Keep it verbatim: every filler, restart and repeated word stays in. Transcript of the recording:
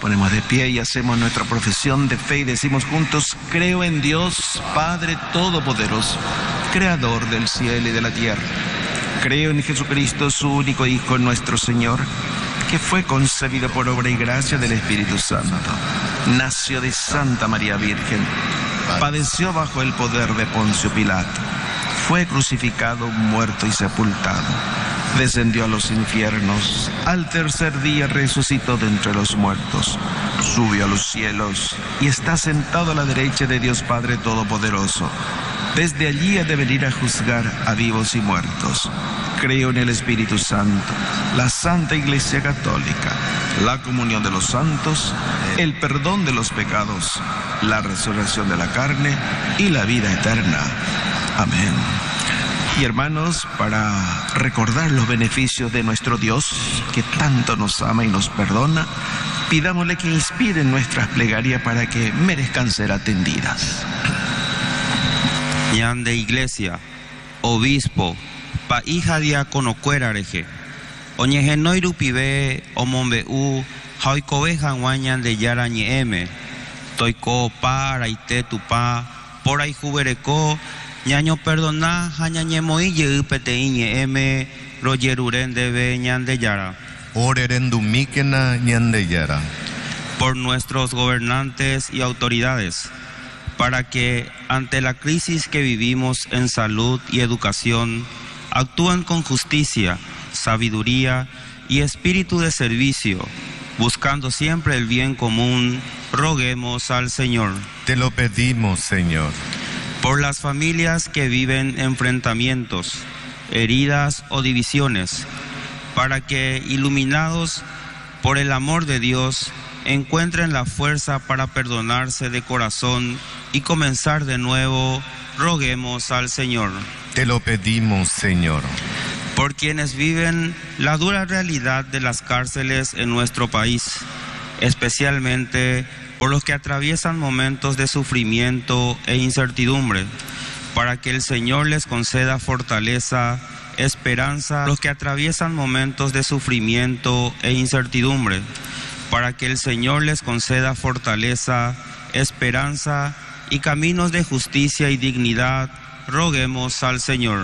Ponemos de pie y hacemos nuestra profesión de fe y decimos juntos: creo en Dios, Padre Todopoderoso, Creador del cielo y de la tierra. Creo en Jesucristo, su único Hijo, nuestro Señor, que fue concebido por obra y gracia del Espíritu Santo. Nació de Santa María Virgen, padeció bajo el poder de Poncio Pilato, fue crucificado, muerto y sepultado. Descendió a los infiernos, al tercer día resucitó de entre los muertos, subió a los cielos y está sentado a la derecha de Dios Padre Todopoderoso. Desde allí ha de venir a juzgar a vivos y muertos. Creo en el Espíritu Santo, la Santa Iglesia Católica, la comunión de los santos, el perdón de los pecados, la resurrección de la carne y la vida eterna. Amén. Y hermanos, para recordar los beneficios de nuestro Dios, que tanto nos ama y nos perdona, pidámosle que inspire nuestras plegarias para que merezcan ser atendidas. Ñan de iglesia, obispo, pa hija diácono cuerareje, oñejenoi rupibe, omombeu, jaikobe janguañan de yara ñeeme, toiko pa araite tupa, por ahí jubereco, ñaño perdona, jañañemoi yeupete ñeeme, royeruren debe ñan de yara. Orerendumíquena ñan de yara. Por nuestros gobernantes y autoridades, para que ante la crisis que vivimos en salud y educación, actúen con justicia, sabiduría y espíritu de servicio, buscando siempre el bien común, roguemos al Señor. Te lo pedimos, Señor. Por las familias que viven enfrentamientos, heridas o divisiones, para que, iluminados por el amor de Dios, encuentren la fuerza para perdonarse de corazón y comenzar de nuevo, roguemos al Señor. Te lo pedimos, Señor. Por quienes viven la dura realidad de las cárceles en nuestro país, especialmente por los que atraviesan momentos de sufrimiento e incertidumbre, para que el Señor les conceda fortaleza, esperanza, los que atraviesan momentos de sufrimiento e incertidumbre, para que el Señor les conceda fortaleza, esperanza y caminos de justicia y dignidad, roguemos al Señor.